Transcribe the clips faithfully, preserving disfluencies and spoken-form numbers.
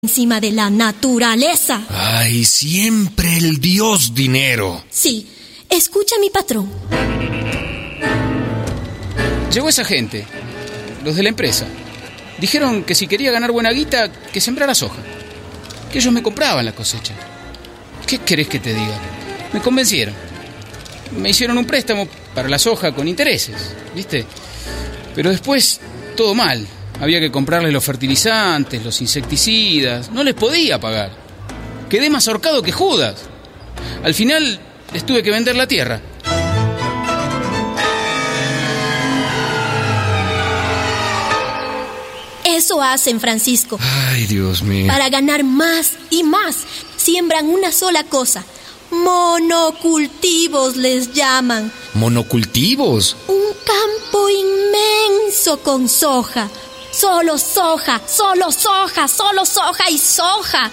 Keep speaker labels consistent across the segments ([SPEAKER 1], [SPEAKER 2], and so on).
[SPEAKER 1] encima de la naturaleza.
[SPEAKER 2] Ay, siempre el Dios dinero.
[SPEAKER 1] Sí, escucha a mi patrón.
[SPEAKER 3] Llegó esa gente, los de la empresa. Dijeron que si quería ganar buena guita, que sembrara soja. Que ellos me compraban la cosecha. ¿Qué querés que te diga? Me convencieron. Me hicieron un préstamo para la soja con intereses, ¿viste? Pero después, todo mal. Había que comprarles los fertilizantes, los insecticidas. No les podía pagar. Quedé más ahorcado que Judas. Al final, les tuve que vender la tierra.
[SPEAKER 1] Eso hacen, Francisco.
[SPEAKER 2] Ay, Dios mío.
[SPEAKER 1] Para ganar más y más, siembran una sola cosa. Monocultivos les llaman.
[SPEAKER 2] ¿Monocultivos?
[SPEAKER 1] Un campo inmenso con soja. Solo soja, solo soja, solo soja y soja.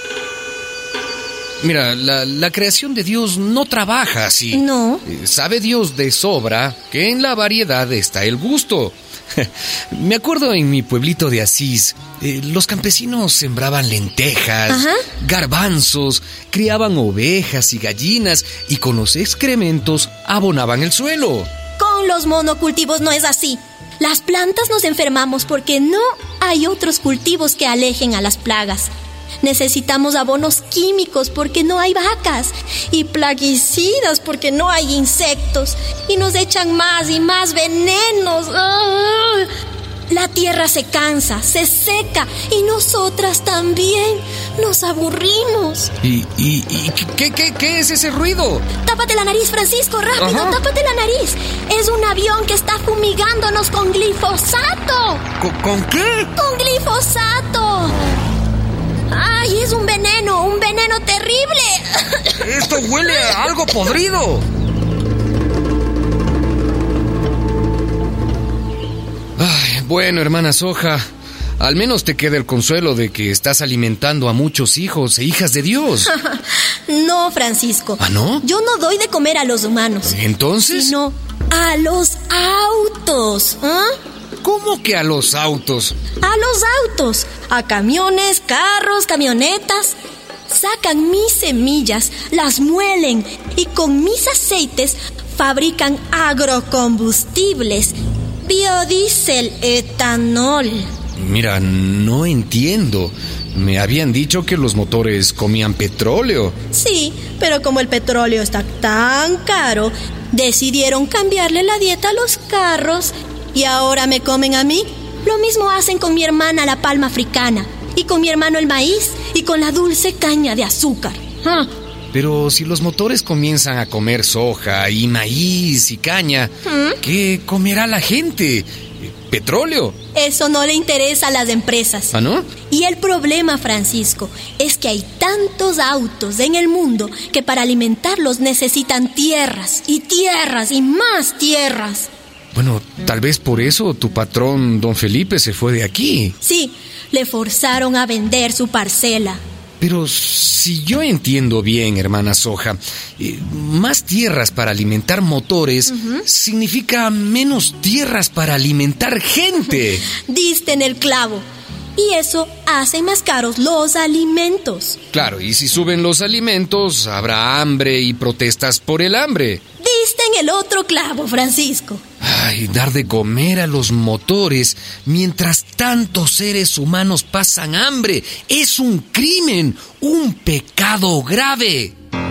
[SPEAKER 2] Mira, la, la creación de Dios no trabaja así.
[SPEAKER 1] No.
[SPEAKER 2] Sabe Dios de sobra que en la variedad está el gusto. Me acuerdo en mi pueblito de Asís, eh, los campesinos sembraban lentejas,
[SPEAKER 1] Ajá.
[SPEAKER 2] garbanzos, criaban ovejas y gallinas y con los excrementos abonaban el suelo.
[SPEAKER 1] Con los monocultivos no es así. Las plantas nos enfermamos porque no hay otros cultivos que alejen a las plagas. Necesitamos abonos químicos porque no hay vacas y plaguicidas porque no hay insectos y nos echan más y más venenos. ¡Ah! La tierra se cansa, se seca y nosotras también nos aburrimos.
[SPEAKER 2] ¿Y, y, y ¿qué, qué, qué es ese ruido?
[SPEAKER 1] Tápate la nariz, Francisco, rápido,
[SPEAKER 2] Ajá.
[SPEAKER 1] tápate la nariz. Es un avión que está fumigándonos con glifosato.
[SPEAKER 2] ¿Con, con qué?
[SPEAKER 1] ¡Con glifosato! ¡Ay, es un veneno! ¡Un veneno terrible!
[SPEAKER 2] Esto huele a algo podrido. Ay, bueno, hermana Soja, al menos te queda el consuelo de que estás alimentando a muchos hijos e hijas de Dios.
[SPEAKER 1] No, Francisco.
[SPEAKER 2] ¿Ah, no?
[SPEAKER 1] Yo no doy de comer a los humanos.
[SPEAKER 2] ¿Entonces?
[SPEAKER 1] Sino a los autos. ¿Ah?
[SPEAKER 2] ¿Cómo que a los autos?
[SPEAKER 1] A los autos, a camiones, carros, camionetas. Sacan mis semillas, las muelen y con mis aceites fabrican agrocombustibles, biodiesel, etanol.
[SPEAKER 2] Mira, no entiendo. Me habían dicho que los motores comían petróleo.
[SPEAKER 1] Sí, pero como el petróleo está tan caro, decidieron cambiarle la dieta a los carros. Y ahora me comen a mí. Lo mismo hacen con mi hermana la palma africana, y con mi hermano el maíz, y con la dulce caña de azúcar. ¿Ah?
[SPEAKER 2] Pero si los motores comienzan a comer soja y maíz y caña,
[SPEAKER 1] ¿Mm?
[SPEAKER 2] ¿qué comerá la gente? ¿Petróleo?
[SPEAKER 1] Eso no le interesa a las empresas.
[SPEAKER 2] ¿Ah, no?
[SPEAKER 1] Y el problema, Francisco, es que hay tantos autos en el mundo que para alimentarlos necesitan tierras, y tierras, y más tierras.
[SPEAKER 2] Bueno, tal vez por eso tu patrón, don Felipe, se fue de aquí.
[SPEAKER 1] Sí, le forzaron a vender su parcela.
[SPEAKER 2] Pero si yo entiendo bien, hermana Soja, eh, más tierras para alimentar motores uh-huh. significa menos tierras para alimentar gente.
[SPEAKER 1] Diste en el clavo. Y eso hace más caros los alimentos.
[SPEAKER 2] Claro, y si suben los alimentos, habrá hambre y protestas por el hambre.
[SPEAKER 1] Diste en el otro clavo, Francisco.
[SPEAKER 2] Ay, dar de comer a los motores mientras tantos seres humanos pasan hambre es un crimen, un pecado grave.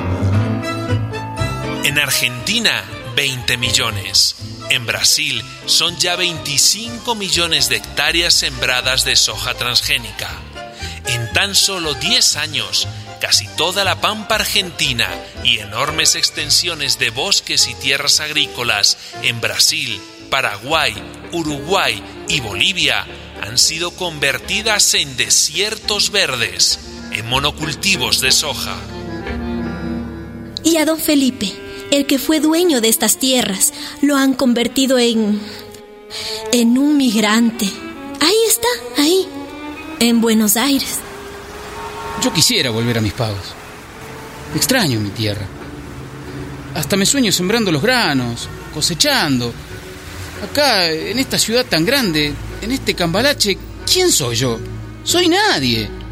[SPEAKER 4] En Argentina, veinte millones. En Brasil son ya veinticinco millones de hectáreas sembradas de soja transgénica. En tan solo diez años, casi toda la pampa argentina y enormes extensiones de bosques y tierras agrícolas en Brasil, Paraguay, Uruguay y Bolivia han sido convertidas en desiertos verdes, en monocultivos de soja.
[SPEAKER 1] Y a don Felipe, el que fue dueño de estas tierras, lo han convertido en... en un migrante. Ahí está, ahí, en Buenos Aires.
[SPEAKER 3] Yo quisiera volver a mis pagos. Extraño mi tierra. Hasta me sueño sembrando los granos, cosechando. Acá, en esta ciudad tan grande, en este cambalache, ¿quién soy yo? Soy nadie.